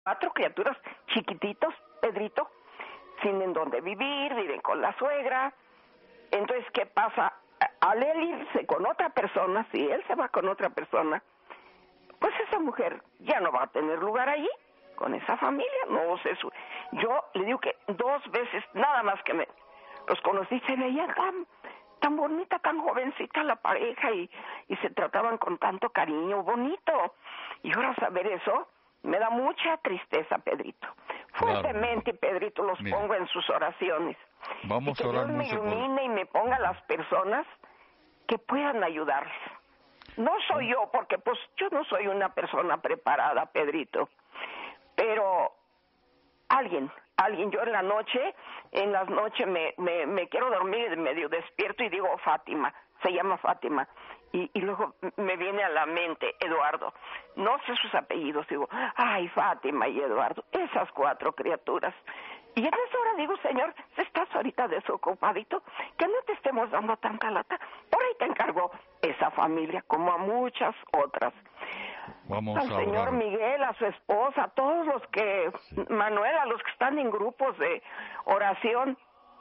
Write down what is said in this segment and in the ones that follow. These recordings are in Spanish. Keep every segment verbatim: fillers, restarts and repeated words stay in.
cuatro criaturas chiquititos, Pedrito, sin en dónde vivir, viven con la suegra. Entonces, ¿qué pasa? Al él irse con otra persona, si él se va con otra persona, pues esa mujer ya no va a tener lugar allí, con esa familia, no sé. Su... Yo le digo que dos veces, nada más que me los conocí, se veían tan, tan bonita, tan jovencita la pareja y, y se trataban con tanto cariño, bonito. Y ahora saber eso me da mucha tristeza, Pedrito. Fuertemente, claro. Pedrito, los Mira. pongo en sus oraciones. Vamos y que a orar Dios me mucho ilumine por... y me ponga las personas que puedan ayudarles. No soy yo, porque pues yo no soy una persona preparada, Pedrito, pero alguien, alguien, yo en la noche, en las noches me, me, me quiero dormir medio despierto y digo Fátima, se llama Fátima, y, y luego me viene a la mente Eduardo, no sé sus apellidos, digo, ay, Fátima y Eduardo, esas cuatro criaturas. Y en esa hora digo, Señor, si estás ahorita desocupadito, que no te estemos dando tanta lata, por ahí te encargo esa familia, como a muchas otras. Vamos Al a señor orar. Miguel, a su esposa, a todos los que, sí. Manuel, a los que están en grupos de oración.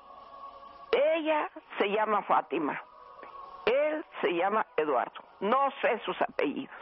Ella se llama Fátima, él se llama Eduardo, no sé sus apellidos,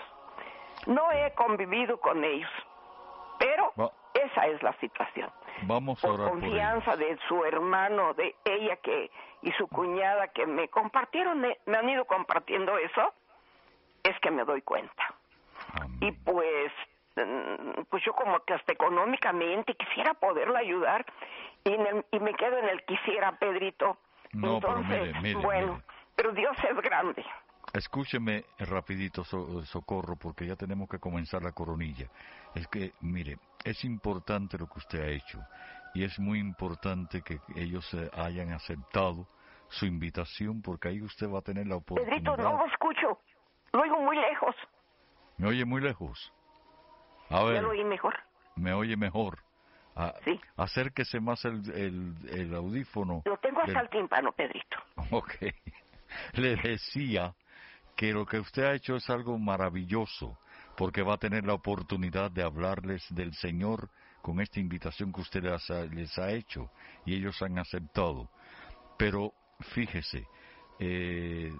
no he convivido con ellos, pero Va. esa es la situación. Vamos a orar por confianza por de su hermano, de ella que y su cuñada que me compartieron, me han ido compartiendo eso, es que me doy cuenta. Amén. Y pues, pues yo como que hasta económicamente quisiera poderla ayudar y, en el, y me quedo en el quisiera, Pedrito. No, Entonces, pero mire, mire, bueno, mire. pero Dios es grande. Escúcheme rapidito, so, Socorro, porque ya tenemos que comenzar la coronilla. Es que, mire, es importante lo que usted ha hecho y es muy importante que ellos eh, hayan aceptado su invitación, porque ahí usted va a tener la oportunidad. Pedrito, no lo escucho, lo oigo muy lejos. ¿Me oye muy lejos? A ver. ¿Ya lo oí mejor? ¿Me oye mejor? Ah, sí. Acérquese más el, el, el audífono. Lo tengo hasta del... el tímpano, Pedrito. Ok. Le decía que lo que usted ha hecho es algo maravilloso, porque va a tener la oportunidad de hablarles del Señor con esta invitación que usted les ha, les ha hecho, y ellos han aceptado. Pero fíjese, eh,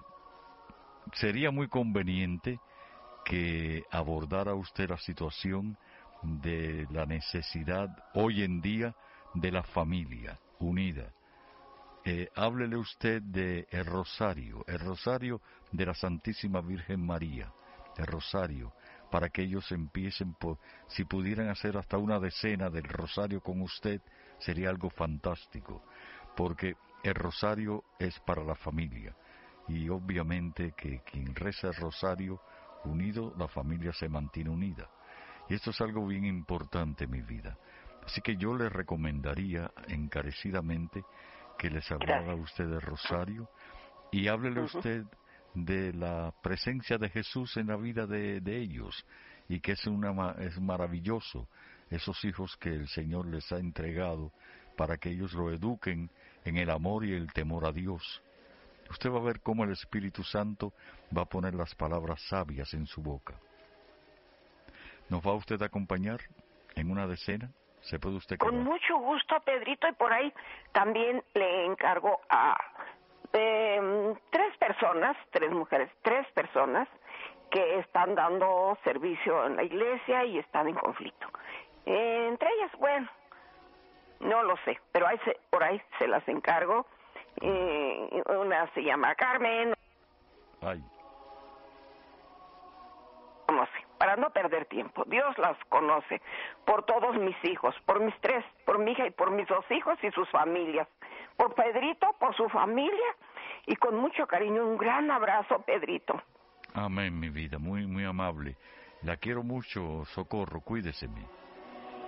sería muy conveniente que abordara usted la situación de la necesidad hoy en día de la familia unida. Eh, háblele usted de el rosario, el rosario de la Santísima Virgen María, el rosario, para que ellos empiecen, por, si pudieran hacer hasta una decena del rosario con usted, sería algo fantástico, porque el rosario es para la familia, y obviamente que quien reza el rosario unido, la familia se mantiene unida, y esto es algo bien importante en mi vida. Así que yo le recomendaría encarecidamente que les hablara a usted del rosario y háblele uh-huh. usted de la presencia de Jesús en la vida de, de ellos, y que es, una, es maravilloso esos hijos que el Señor les ha entregado para que ellos lo eduquen en el amor y el temor a Dios. Usted va a ver cómo el Espíritu Santo va a poner las palabras sabias en su boca. ¿Nos va usted a acompañar en una decena? ¿Se puede usted quedar? Con mucho gusto, Pedrito, y por ahí también le encargo a eh, tres personas, tres mujeres, tres personas que están dando servicio en la iglesia y están en conflicto. Eh, entre ellas, bueno, no lo sé, pero ahí se, por ahí se las encargo. Eh, una se llama Carmen. Ay. No sé, para no perder tiempo. Dios las conoce por todos mis hijos, por mis tres, por mi hija y por mis dos hijos y sus familias. Por Pedrito, por su familia, y con mucho cariño, un gran abrazo, Pedrito. Amén, mi vida, muy, muy amable. La quiero mucho, Socorro, cuídeseme.